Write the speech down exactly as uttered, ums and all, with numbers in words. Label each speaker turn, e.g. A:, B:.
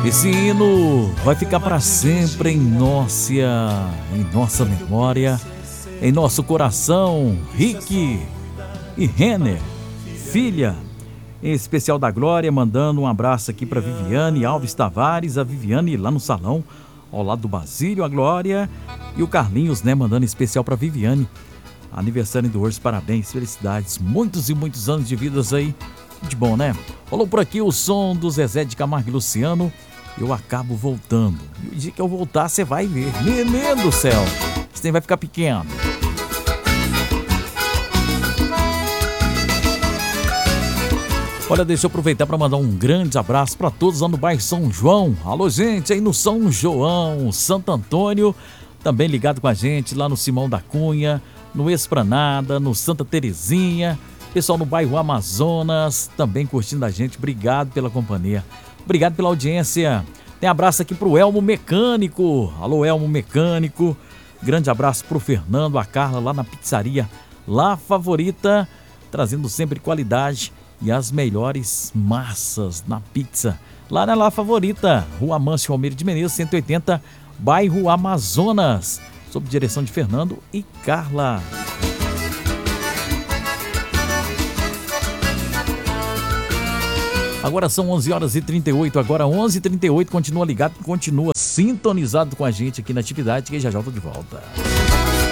A: Esse hino vai ficar para sempre em nossa, em nossa memória, em nosso coração. Rick e Renner, filha, em especial da Glória, mandando um abraço aqui para Viviane Alves Tavares, a Viviane lá no salão, ao lado do Basílio, a Glória e o Carlinhos, né, mandando especial para Viviane. Aniversário do Urso, parabéns, felicidades, muitos e muitos anos de vidas aí, de bom, né? Rolou por aqui o som do Zezé de Camargo e Luciano, eu acabo voltando. E o dia que eu voltar, você vai ver, menino do céu, esse trem vai ficar pequeno. Olha, deixa eu aproveitar para mandar um grande abraço para todos lá no bairro São João. Alô, gente, aí no São João, Santo Antônio, também ligado com a gente lá no Simão da Cunha, no Esplanada, no Santa Terezinha, pessoal no bairro Amazonas, também curtindo a gente. Obrigado pela companhia, obrigado pela audiência. Tem abraço aqui pro Elmo Mecânico. Alô, Elmo Mecânico. Grande abraço pro Fernando, a Carla lá na pizzaria La Favorita, trazendo sempre qualidade e as melhores massas na pizza. Lá na La Favorita, Rua Amâncio Almeida de Menezes, cento e oitenta, bairro Amazonas, sob direção de Fernando e Carla. Agora são onze horas e trinta e oito, agora onze e trinta e oito, continua ligado, continua sintonizado com a gente aqui na atividade, que já já tô de volta.